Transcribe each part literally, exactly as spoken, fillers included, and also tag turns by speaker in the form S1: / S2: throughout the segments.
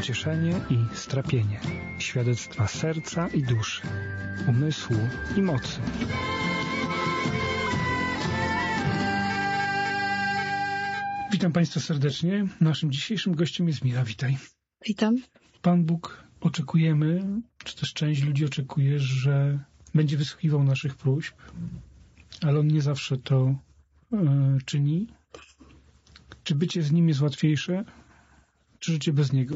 S1: pocieszenie i strapienie, świadectwa serca i duszy, umysłu i mocy. Witam Państwa serdecznie. Naszym dzisiejszym gościem jest Mira. Witaj.
S2: Witam.
S1: Pan Bóg, oczekujemy, czy też część ludzi oczekuje, że będzie wysłuchiwał naszych próśb, ale On nie zawsze to e, czyni. Czy bycie z Nim jest łatwiejsze, czy życie bez Niego?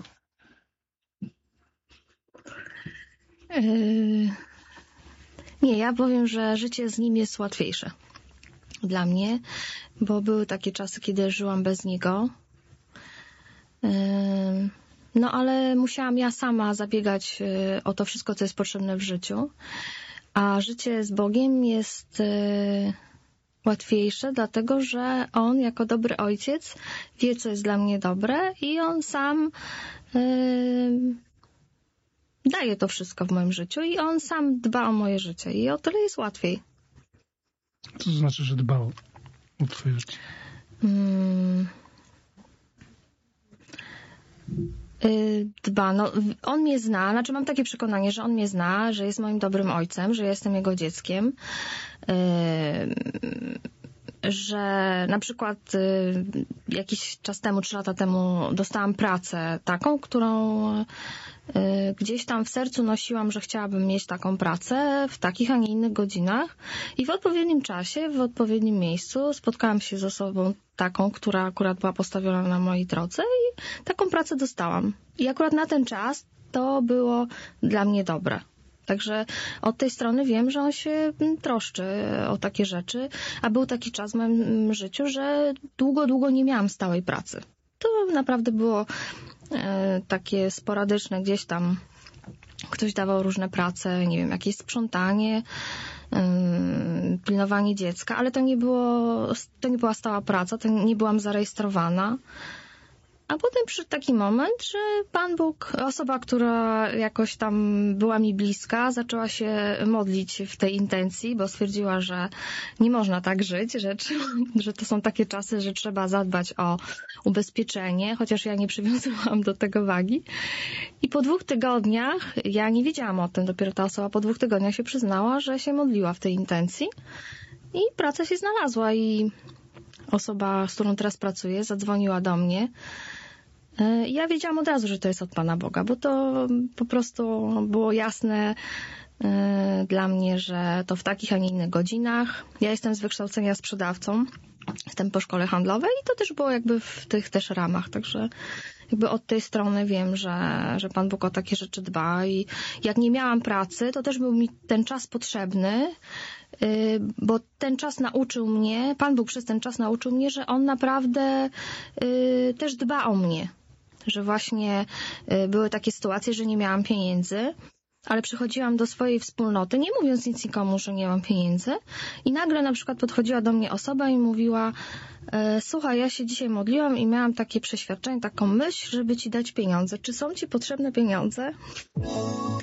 S2: Yy... Nie, ja powiem, że życie z Nim jest łatwiejsze dla mnie, bo były takie czasy, kiedy żyłam bez Niego. Yy... No ale musiałam ja sama zabiegać yy, o to wszystko, co jest potrzebne w życiu. A życie z Bogiem jest yy, łatwiejsze, dlatego że On jako dobry ojciec wie, co jest dla mnie dobre i On sam yy, daje to wszystko w moim życiu i On sam dba o moje życie i o tyle jest łatwiej.
S1: Co to znaczy, że dba o, o twoje życie?
S2: Hmm. Dba, no On mnie zna, znaczy mam takie przekonanie, że On mnie zna, że jest moim dobrym ojcem, że jestem Jego dzieckiem, yy, że na przykład yy, jakiś czas temu, trzy lata temu dostałam pracę taką, którą yy, gdzieś tam w sercu nosiłam, że chciałabym mieć taką pracę w takich, a nie innych godzinach i w odpowiednim czasie, w odpowiednim miejscu spotkałam się z osobą taką, która akurat była postawiona na mojej drodze i taką pracę dostałam. I akurat na ten czas to było dla mnie dobre. Także od tej strony wiem, że On się troszczy o takie rzeczy, a był taki czas w moim życiu, że długo, długo nie miałam stałej pracy. To naprawdę było e, takie sporadyczne, gdzieś tam ktoś dawał różne prace, nie wiem, jakieś sprzątanie, yy, pilnowanie dziecka, ale to nie było, to nie była stała praca, to nie byłam zarejestrowana. A potem przyszedł taki moment, że Pan Bóg, osoba, która jakoś tam była mi bliska, zaczęła się modlić w tej intencji, bo stwierdziła, że nie można tak żyć, że, że to są takie czasy, że trzeba zadbać o ubezpieczenie, chociaż ja nie przywiązywałam do tego wagi. I po dwóch tygodniach, ja nie wiedziałam o tym, dopiero ta osoba po dwóch tygodniach się przyznała, że się modliła w tej intencji i praca się znalazła i osoba, z którą teraz pracuję, zadzwoniła do mnie. Ja wiedziałam od razu, że to jest od Pana Boga, bo to po prostu było jasne dla mnie, że to w takich, a nie innych godzinach. Ja jestem z wykształcenia sprzedawcą, jestem po szkole handlowej i to też było jakby w tych też ramach, także jakby od tej strony wiem, że, że Pan Bóg o takie rzeczy dba i jak nie miałam pracy, to też był mi ten czas potrzebny, bo ten czas nauczył mnie, Pan Bóg przez ten czas nauczył mnie, że On naprawdę też dba o mnie, że właśnie były takie sytuacje, że nie miałam pieniędzy, ale przychodziłam do swojej wspólnoty, nie mówiąc nic nikomu, że nie mam pieniędzy i nagle na przykład podchodziła do mnie osoba i mówiła: słuchaj, ja się dzisiaj modliłam i miałam takie przeświadczenie, taką myśl, żeby ci dać pieniądze. Czy są ci potrzebne pieniądze?